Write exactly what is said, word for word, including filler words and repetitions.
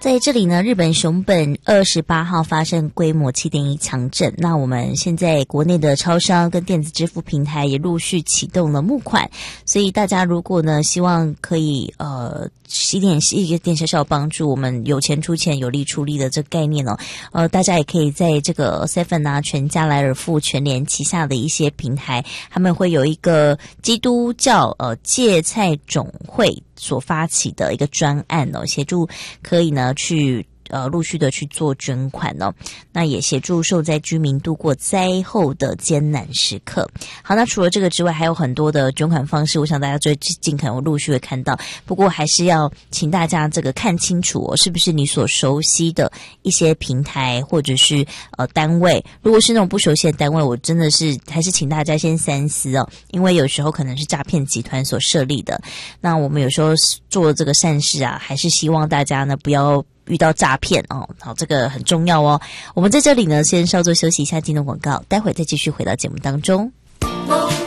在这里呢，日本熊本二十八号发生规模 七点一 强震，那我们现在国内的超商跟电子支付平台也陆续启动了募款，所以大家如果呢希望可以呃一点一点小小帮助，我们有钱出钱有力出力的这个概念哦，呃大家也可以在这个 Seven 啊全家莱尔富全联旗下的一些平台，他们会有一个基督教呃芥菜总会所发起的一个专案哦，协助可以呢去呃陆续的去做捐款哦，那也协助受灾居民度过灾后的艰难时刻。好，那除了这个之外，还有很多的捐款方式，我想大家最近可能会陆续会看到，不过还是要请大家这个看清楚哦，是不是你所熟悉的一些平台或者是呃单位。如果是那种不熟悉的单位，我真的是还是请大家先三思哦，因为有时候可能是诈骗集团所设立的。那我们有时候做这个善事啊，还是希望大家呢不要遇到诈骗哦，好，这个很重要哦。我们在这里呢，先稍作休息一下，进入广告，待会再继续回到节目当中。